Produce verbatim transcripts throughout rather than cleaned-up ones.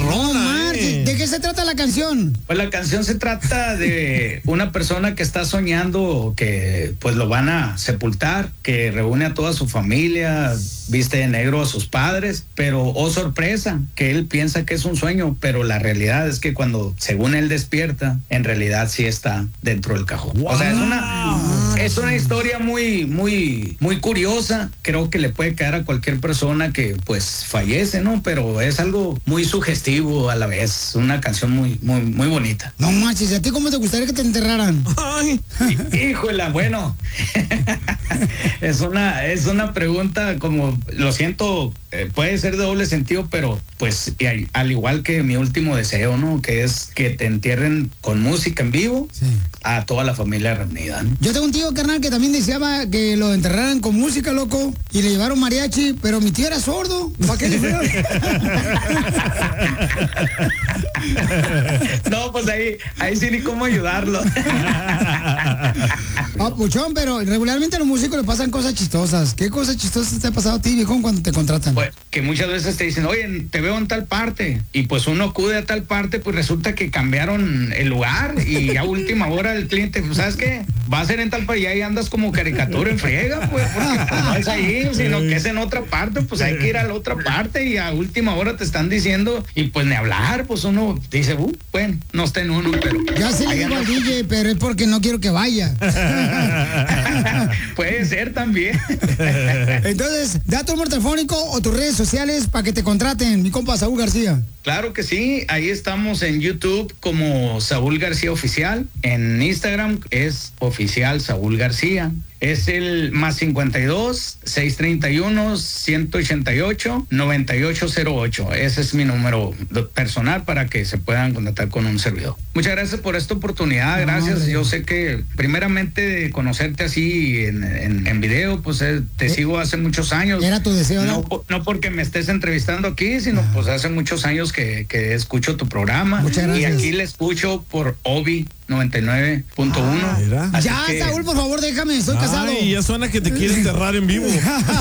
perrona, eh. ¿De qué se trata la canción? Pues la canción se trata de una persona que está soñando que pues lo van a sepultar, que reúne a toda su familia, viste de negro a sus padres, pero oh sorpresa, que él piensa que es un sueño, pero la realidad es que cuando según él despierta, en realidad sí está dentro del cajón. Wow. O sea, es una, es una historia muy, muy, muy curiosa. Creo que le puede caer a cualquier persona que pues fallece, ¿no? Pero es algo muy sugestivo a la vez, una canción muy, muy, muy bonita. No manches, ¿a ti cómo te gustaría que te enterraran? Ay. Híjole, bueno, es una, es una pregunta como, lo siento, eh, puede ser de doble sentido, pero pues y al, al igual que mi último deseo, ¿no? Que es que te entierren con música en vivo, sí, a toda la familia reunida, ¿no? Yo tengo un tío, carnal, que también deseaba que lo enterraran con música, loco, y le llevaron mariachi, pero mi tío era sordo. ¿Para qué le fueron? No, pues ahí, ahí sí ni cómo ayudarlo. Ah, puchón, pero regularmente a los músicos les pasan cosas chistosas. ¿Qué cosas chistosas te ha pasado a ti, viejo, cuando te contratan? Pues que muchas veces te dicen, oye, te veo en tal parte, y pues uno acude a tal parte, pues resulta que cambiaron el lugar, y a última hora el cliente, pues, ¿sabes qué? Va a ser en tal parte, y ahí andas como caricatura en friega, pues, porque pues, no es ahí, sino que es en otra parte, pues hay que ir a la otra parte, y a última hora te están diciendo, y pues ni hablar, pues uno dice, uh, bueno, no está en uno, pero... Ya se le digo al D J, pero es porque no quiero que vaya. Puede ser también. Entonces, da tu número telefónico o tus redes sociales para que te contraten, mi compa Saúl García. Claro que sí, ahí estamos en YouTube como Saúl García Oficial, en Instagram es Oficial Saúl García. Es el más cincuenta y dos, seiscientos treinta y uno, ciento ochenta y ocho, noventa y ocho cero ocho. Ese es mi número personal para que se puedan contactar con un servidor. Muchas gracias por esta oportunidad, gracias. Yo sé que primeramente conocerte así en, en, en video, pues eh, te ¿Eh? sigo hace muchos años. Era tu deseo, ¿no? No, no porque me estés entrevistando aquí, sino pues hace muchos años que, que escucho tu programa. Muchas gracias. Y aquí le escucho por Obi noventa y nueve punto uno. Ah, ya, que... Saúl, por favor, déjame, estoy Ay, casado. Ya suena que te quiere enterrar en vivo.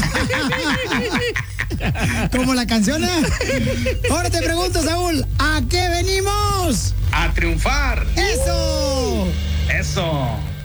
Como la canción, ¿eh? Ahora te pregunto, Saúl, ¿a qué venimos? A triunfar. ¡Eso! Eso.